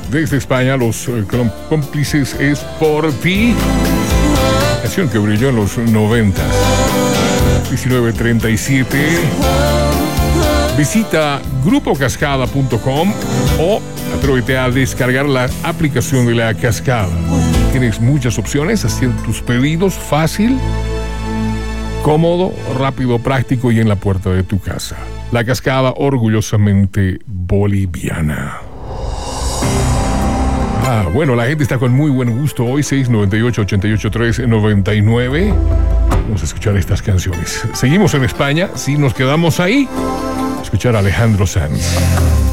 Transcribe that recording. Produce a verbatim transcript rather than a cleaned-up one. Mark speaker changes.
Speaker 1: Desde España, los eh, cómplices es por ti. Canción que brilló en los noventas. diecinueve treinta y siete. Visita grupo cascada punto com o atrévete a descargar la aplicación de La Cascada. Tienes muchas opciones, haciendo tus pedidos fácil, cómodo, rápido, práctico y en la puerta de tu casa. La Cascada, orgullosamente boliviana. Ah, bueno, la gente está con muy buen gusto hoy. seis nueve ocho, ocho ocho tres, nueve nueve. Vamos a escuchar estas canciones. Seguimos en España, si nos quedamos ahí, escuchar a Alejandro Sanz.